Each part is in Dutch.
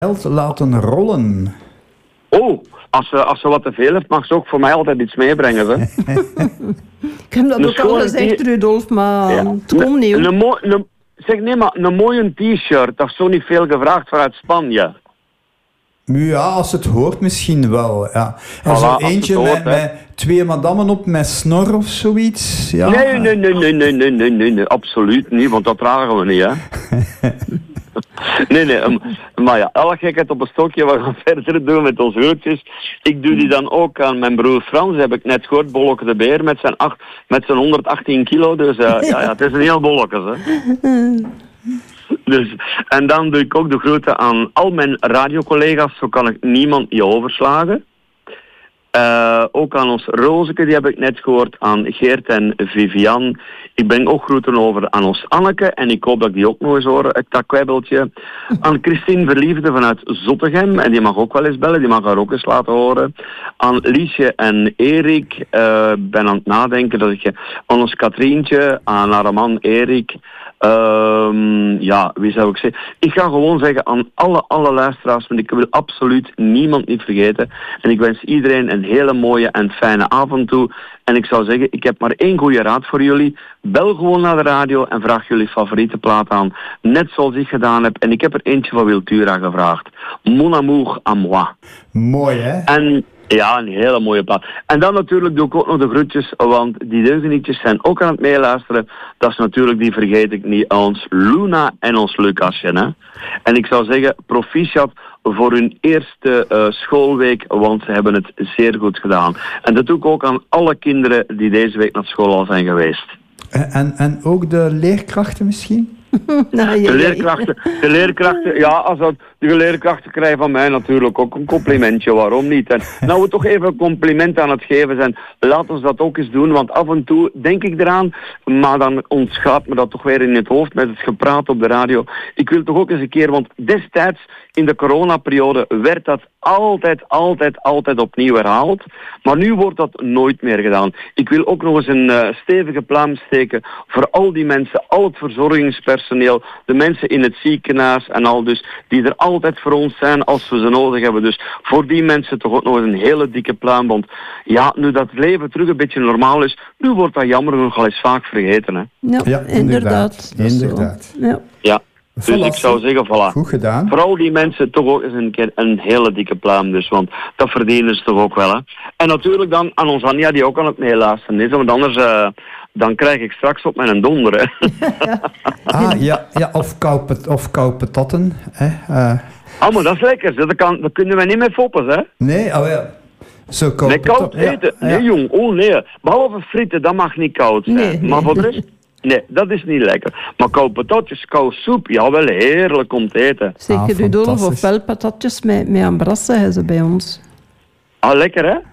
Geld laten rollen. Oh, als ze wat te veel heeft, mag ze ook voor mij altijd iets meebrengen. Hè? Ik heb dat ook al gezegd, Rudolf, maar het komt niet. Een mooie t-shirt, dat is zo niet veel gevraagd vanuit Spanje. Ja, als het hoort misschien wel. Ja. En zo eentje met 2 madammen op met snor of zoiets. Ja. Nee, absoluut niet, want dat dragen we niet, hè. Nee, maar ja, alle gekheid op een stokje, we gaan verder doen met onze groetjes. Ik doe die dan ook aan mijn broer Frans, heb ik net gehoord, Bolleke de Beer, met zijn 118 kilo, dus ja, het is een heel bollekes, hè. Dus, en dan doe ik ook de groeten aan al mijn radiocollega's, zo kan ik niemand niet overslagen. Ook aan ons Rozeke, die heb ik net gehoord, aan Geert en Vivian. Ik breng ook groeten over aan ons Anneke, en ik hoop dat ik die ook nog eens hoor, dat kwebbeltje. Aan Christine Verliefde vanuit Zottegem, en die mag ook wel eens bellen, die mag haar ook eens laten horen. Aan Liesje en Erik, ben aan het nadenken dat ik aan ons Katrientje, aan haar man Erik. Ja, wie zou ik zeggen? Ik ga gewoon zeggen aan alle luisteraars, want ik wil absoluut niemand niet vergeten. En ik wens iedereen een hele mooie en fijne avond toe. En ik zou zeggen, ik heb maar 1 goede raad voor jullie. Bel gewoon naar de radio en vraag jullie favoriete plaat aan. Net zoals ik gedaan heb. En ik heb er eentje van Wiltura gevraagd. Mon amour à moi. Mooi, hè? En ja, een hele mooie plaat. En dan natuurlijk doe ik ook nog de groetjes, want die deugenietjes zijn ook aan het meeluisteren. Dat is natuurlijk, die vergeet ik niet, ons Luna en ons Lucasje. Hè? En ik zou zeggen, proficiat voor hun eerste schoolweek, want ze hebben het zeer goed gedaan. En dat doe ik ook aan alle kinderen die deze week naar school al zijn geweest. En ook de leerkrachten misschien? De leerkrachten, ja, als dat, de leerkrachten krijgen van mij natuurlijk ook een complimentje, waarom niet? En nou we toch even een compliment aan het geven zijn, laat ons dat ook eens doen, want af en toe denk ik eraan, maar dan ontschaadt me dat toch weer in het hoofd met het gepraat op de radio. Ik wil toch ook eens een keer, want destijds in de coronaperiode werd dat altijd opnieuw herhaald, maar nu wordt dat nooit meer gedaan. Ik wil ook nog eens een stevige pluim steken voor al die mensen, al het verzorgingspersoneel, de mensen in het ziekenhuis en al dus, die er altijd voor ons zijn als we ze nodig hebben. Dus voor die mensen toch ook nog eens een hele dikke pluim, want ja, nu dat het leven terug een beetje normaal is, nu wordt dat jammer genoeg al eens vaak vergeten. Hè? Ja, inderdaad. Ja. Dus ik zou zeggen, voilà. Goed gedaan. Vooral die mensen toch ook eens een keer een hele dikke pluim dus, want dat verdienen ze toch ook wel, hè. En natuurlijk dan aan ons Anja, die ook aan het meeluisteren is, want anders dan krijg ik straks op mijn donder, hè. Ja, of koude patatten, hè. Maar dat is lekker, dat kunnen wij niet meer foppen, hè. Nee, ja. Zo koud. Nee, koud eten. Ja. Nee, jong, nee. Behalve frieten, dat mag niet koud zijn. Nee. Maar voor de rest... Nee, dat is niet lekker. Maar koude patatjes, koude soep, ja, wel heerlijk om te eten. Zeker Rudolf, of wel patatjes met ambrasse hebben ze bij ons. Lekker, hè?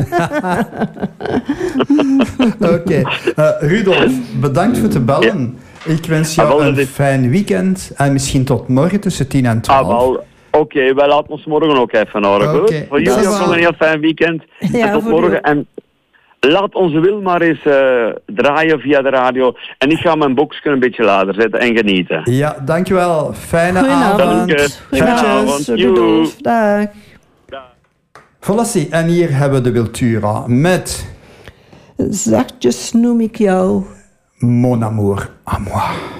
Oké. Rudolf, bedankt voor te bellen. Ik wens jou een fijn weekend en misschien tot morgen tussen 10 en 12. Oké, wij laten ons morgen ook even horen. Goed? Voor jullie ook nog een heel fijn weekend. Ja, en tot morgen. En laat onze Wil maar eens draaien via de radio. En ik ga mijn boxje een beetje later zetten en genieten. Ja, dankjewel. Fijne avond. Goedenavond. Rudolf. Dag. Voilà, en hier hebben we de Wiltura met... Zachtjes noem ik jou. Mon amour à moi.